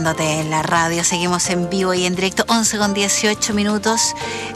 En la radio, seguimos en vivo y en directo, 11:18.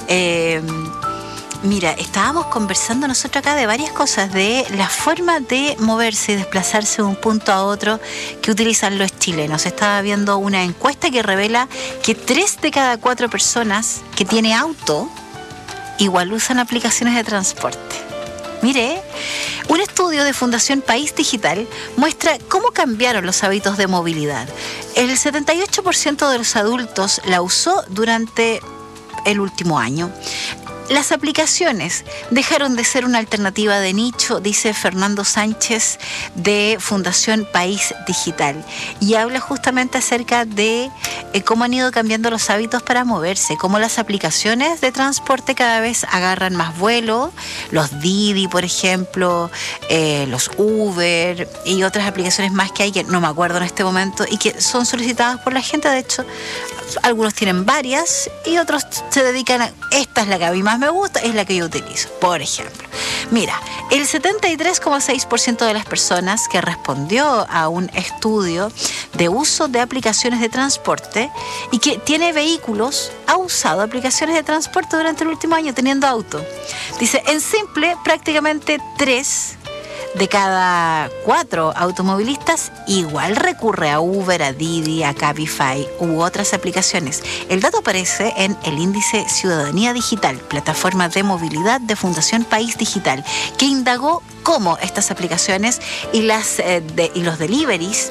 Mira, estábamos conversando nosotros acá de varias cosas, de la forma de moverse y desplazarse de un punto a otro que utilizan los chilenos. Estaba viendo una encuesta que revela que 3 de cada 4 personas que tiene auto igual usan aplicaciones de transporte. Mire, un estudio de Fundación País Digital muestra cómo cambiaron los hábitos de movilidad. El 78% de los adultos la usó durante el último año. Las aplicaciones dejaron de ser una alternativa de nicho, dice Fernando Sánchez de Fundación País Digital, y habla justamente acerca de cómo han ido cambiando los hábitos para moverse, cómo las aplicaciones de transporte cada vez agarran más vuelo, los Didi, por ejemplo, los Uber y otras aplicaciones más que hay que no me acuerdo en este momento y que son solicitadas por la gente. De hecho, algunos tienen varias y otros se dedican a esta es la que a mí más me gusta, es la que yo utilizo. Por ejemplo, mira, el 73,6% de las personas que respondió a un estudio de uso de aplicaciones de transporte y que tiene vehículos ha usado aplicaciones de transporte durante el último año teniendo auto. Dice, en simple, prácticamente 3 de cada 4 automovilistas igual recurre a Uber, a Didi, a Cabify u otras aplicaciones. El dato aparece en el índice Ciudadanía Digital, plataforma de movilidad de Fundación País Digital, que indagó cómo estas aplicaciones y los deliveries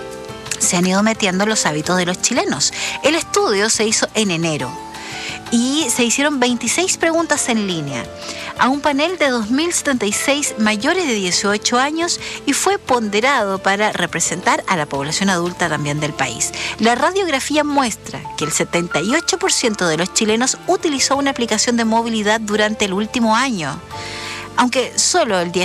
se han ido metiendo en los hábitos de los chilenos. El estudio se hizo en enero y se hicieron 26 preguntas en línea a un panel de 2.076 mayores de 18 años y fue ponderado para representar a la población adulta también del país. La radiografía muestra que el 78% de los chilenos utilizó una aplicación de movilidad durante el último año, aunque solo el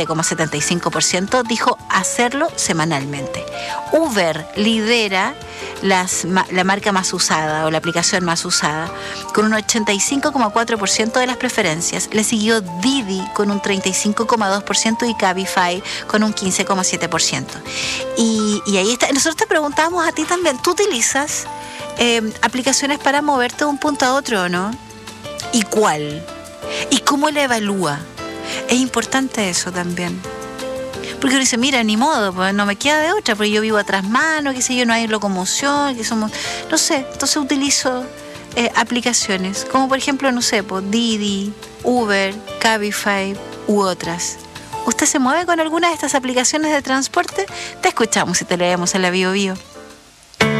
17,75% dijo hacerlo semanalmente. Uber lidera la marca más usada o la aplicación más usada con un 85,4% de las preferencias. Le siguió Didi con un 35,2% y Cabify con un 15,7%. Y ahí está. Nosotros te preguntábamos a ti también, ¿tú utilizas aplicaciones para moverte de un punto a otro o no? ¿Y cuál? ¿Y cómo la evalúa? Es importante eso también. Porque uno dice, mira, ni modo, pues no me queda de otra, porque yo vivo atrás mano, qué sé yo, no hay locomoción, que somos, no sé, entonces utilizo aplicaciones, como por ejemplo, no sé, pues Didi, Uber, Cabify u otras. ¿Usted se mueve con alguna de estas aplicaciones de transporte? Te escuchamos y te leemos en la Bio Bio.